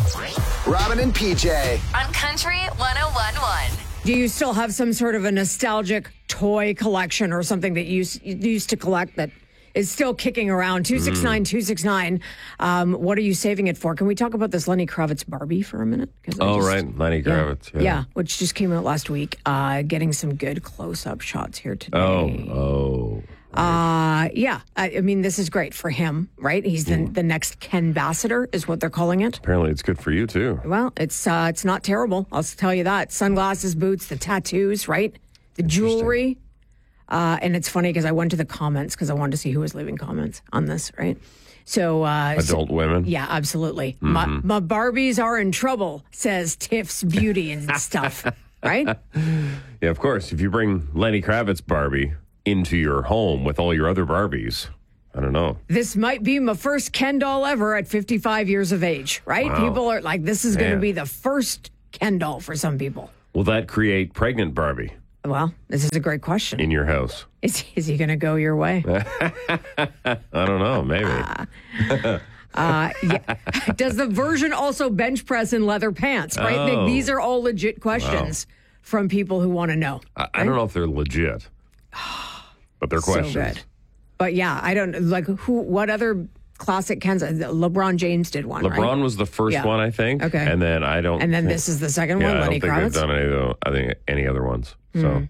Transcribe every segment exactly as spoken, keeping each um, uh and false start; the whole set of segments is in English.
Robin and P J on Country one oh one point one. Do you still have some sort of a nostalgic toy collection or something that you, you used to collect that is still kicking around? two six nine, two six nine. Um, what are you saving it for? Can we talk about this Lenny Kravitz Barbie for a minute? Oh, just, right. Lenny Kravitz. Yeah, Yeah. yeah, which just came out last week. Uh, getting some good close-up shots here today. Oh, oh. Uh, yeah. I, I mean, this is great for him, right? He's the, the next Ken Ambassador is what they're calling it. Apparently it's good for you, too. Well, it's uh, it's not terrible. I'll tell you that. Sunglasses, boots, the tattoos, right? The jewelry. Uh, and it's funny because I went to the comments because I wanted to see who was leaving comments on this, right? So uh, Adult so, women? Yeah, absolutely. Mm-hmm. My, my Barbies are in trouble, says Tiff's Beauty and stuff, right? Yeah, of course. If you bring Lenny Kravitz Barbie into your home with all your other Barbies, I don't know. This might be my first Ken doll ever at fifty-five years of age, right? Wow. People are like, this is going to Man. be the first Ken doll for some people. Will that create pregnant Barbie Well, this is a great question. in your house? Is, is he going to go your way? I don't know. Maybe. Uh, yeah. Does the version also bench press in leather pants, right? Oh. These are all legit questions from people who want to know. I, I don't know if they're legit, but they're questions. So good. But yeah, I don't like who. What other classic Kens? LeBron James did one. LeBron right? was the first Yeah. one, I think. Okay. And then I don't. And then think, this is the second yeah, one. I Lenny don't think Kravitz. they've done any. of the- I think any other ones. So.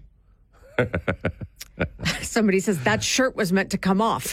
Somebody says that shirt was meant to come off.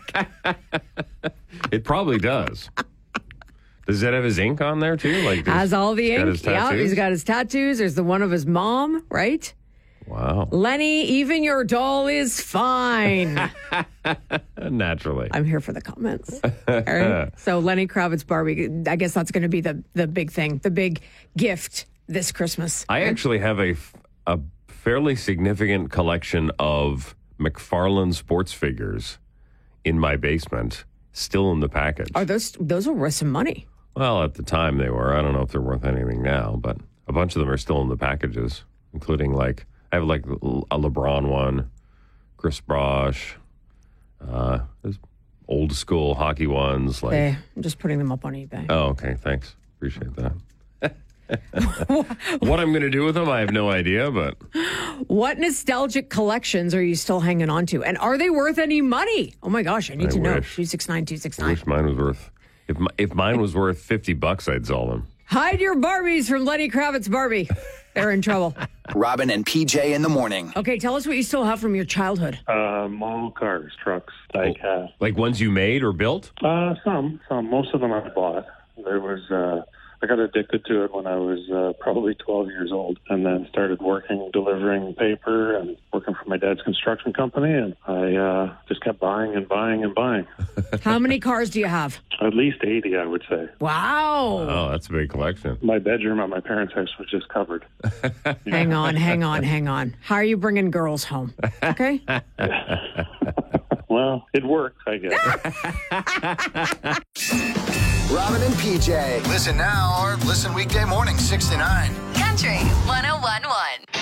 It probably does. Does that have his ink on there too? Like Has all the he's got ink. his Yeah, tattoos? he's got his tattoos. There's the one of his mom, right? Wow. Lenny, even your doll is fine. Naturally. I'm here for the comments. All right. So Lenny Kravitz Barbie, I guess that's going to be the, the big thing, the big gift this Christmas. I actually have a, a fairly significant collection of McFarlane sports figures in my basement, still in the package. Are those those are worth some money? Well, at the time they were. I don't know if they're worth anything now, but a bunch of them are still in the packages, including like, I have like a LeBron one, Chris Bosh, uh, there's old school hockey ones. Like, Hey, I'm just putting them up on eBay. oh, okay, thanks. Appreciate that. What I'm going to do with them, I have no idea, but What nostalgic collections are you still hanging on to? And are they worth any money? Oh my gosh, I need I to know. wish. two six nine, two six I nine. wish mine was worth, if, my, if mine was worth fifty bucks, I'd sell them. Hide your Barbies from Lenny Kravitz Barbie. They're in trouble. Robin and P J in the morning. Okay, tell us what you still have from your childhood. Uh, model cars, trucks, diecast. Like ones you made or built? Uh, some, some. Most of them I bought. There was, uh, I got addicted to it when I was uh, probably twelve years old, and then started working, delivering paper and working for my dad's construction company, and I uh, just kept buying and buying and buying. How many cars do you have? At least eighty, I would say. Wow. Oh, that's a big collection. My bedroom at my parents' house was just covered. Hang on, hang on, hang on. How are you bringing girls home? Okay. Well, it worked, I guess. Robin and P J. Listen now or listen weekday morning, six to nine. Country one oh one point one.